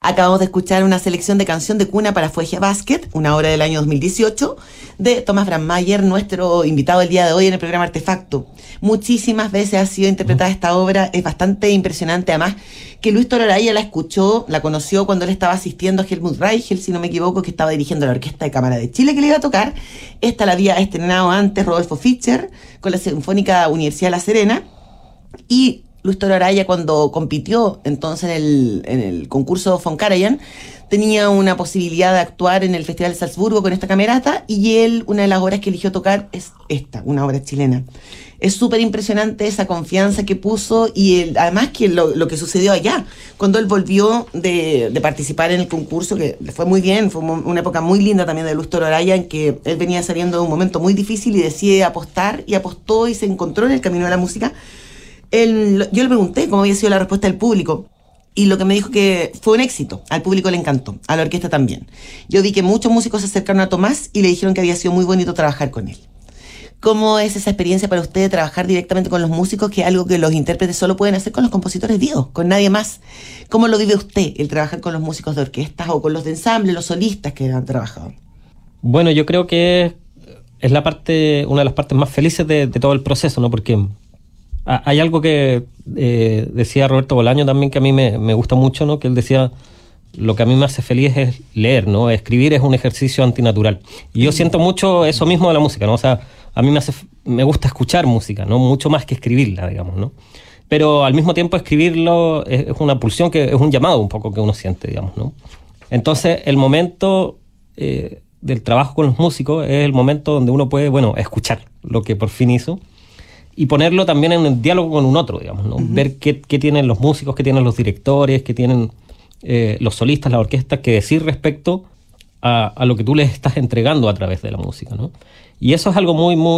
Acabamos de escuchar una selección de canción de cuna para Fuegia Basket, una obra del año 2018, de Thomas Brandmeier, nuestro invitado el día de hoy en el programa Artefacto. Muchísimas veces ha sido interpretada esta obra, es bastante impresionante, además que Luis Toro Araya la escuchó, la conoció cuando él estaba asistiendo a Helmut Reichel, si no me equivoco, que estaba dirigiendo la Orquesta de Cámara de Chile que le iba a tocar. Esta la había estrenado antes Rodolfo Fischer con la Sinfónica Universidad de La Serena, y Luis Toro Araya, cuando compitió entonces en el concurso Von Karajan, tenía una posibilidad de actuar en el Festival de Salzburgo con esta camerata, y él, una de las obras que eligió tocar es esta, una obra chilena. Es súper impresionante esa confianza que puso, y además que lo que sucedió allá, cuando él volvió de participar en el concurso, que le fue muy bien, fue una época muy linda también de Luis Toro Araya, en que él venía saliendo de un momento muy difícil y decide apostar, y apostó y se encontró en el camino de la música. Yo le pregunté cómo había sido la respuesta del público, y lo que me dijo que fue un éxito. Al público le encantó, a la orquesta también. Yo vi que muchos músicos se acercaron a Tomás y le dijeron que había sido muy bonito trabajar con él. ¿Cómo es esa experiencia para usted de trabajar directamente con los músicos, que es algo que los intérpretes solo pueden hacer con los compositores vivos, con nadie más? ¿Cómo lo vive usted, el trabajar con los músicos de orquestas o con los de ensamble, los solistas que han trabajado? Bueno, yo creo que es una de las partes más felices de todo el proceso, ¿no? Porque hay algo que decía Roberto Bolaño también, que a mí me gusta mucho, ¿no? Que él decía, lo que a mí me hace feliz es leer, ¿no? Escribir es un ejercicio antinatural. Y yo siento mucho eso mismo de la música, ¿no? O sea, a mí me gusta escuchar música, ¿no? Mucho más que escribirla, digamos, ¿no? Pero al mismo tiempo escribirlo es una pulsión, que es un llamado un poco que uno siente, digamos, ¿no? Entonces, el momento del trabajo con los músicos es el momento donde uno puede, bueno, escuchar lo que por fin hizo, y ponerlo también en el diálogo con un otro, digamos, ¿no? Ver qué tienen los músicos, qué tienen los directores, qué tienen los solistas, la orquesta, que decir respecto a lo que tú les estás entregando a través de la música, ¿no? Y eso es algo muy, muy